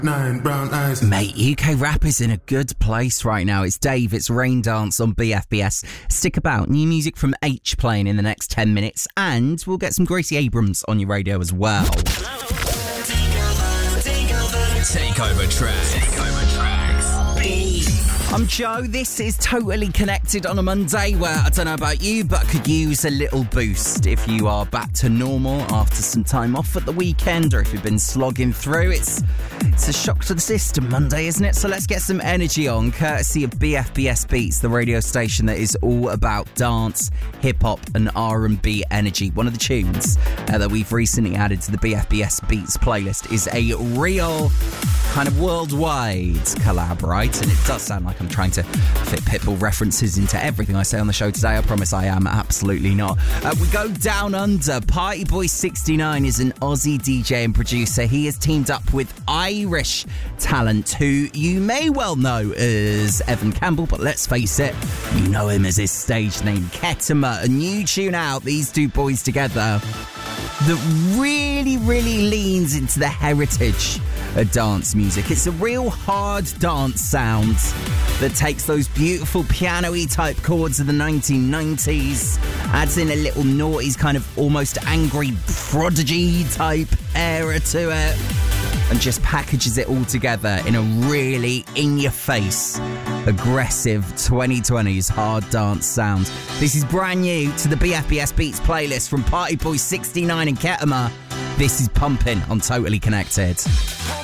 9 brown eyes. Mate, UK rap is in a good place right now. It's Dave, it's Rain Dance on BFBS. Stick about, new music from H playing in the next 10 minutes, and we'll get some Gracie Abrams on your radio as well. Takeover tracks. I'm Joe, this is Totally Connected on a Monday where, I don't know about you, but could use a little boost if you are back to normal after some time off at the weekend, or if you've been slogging through. It's a shock to the system Monday, isn't it? So let's get some energy on, courtesy of BFBS Beats, the radio station that is all about dance, hip-hop and R&B energy. One of the tunes that we've recently added to the BFBS Beats playlist is a real kind of worldwide collab, right? And it does sound like I'm trying to fit Pitbull references into everything I say on the show today. I promise I am absolutely not. We go down under. Party Boy 69 is an Aussie DJ and producer. He has teamed up with Irish talent who you may well know as Evan Campbell, but let's face it, you know him as his stage name Ketama. A new tune out, these two boys together, that really, really leans into the heritage of dance music. It's a real hard dance sound that takes those beautiful piano-y type chords of the 1990s, adds in a little noughties, kind of almost angry prodigy type era to it, and just packages it all together in a really in-your-face, aggressive 2020s hard dance sound. This is brand new to the BFBS Beats playlist from Party Boy 69 and Ketama. This is Pumping on Totally Connected.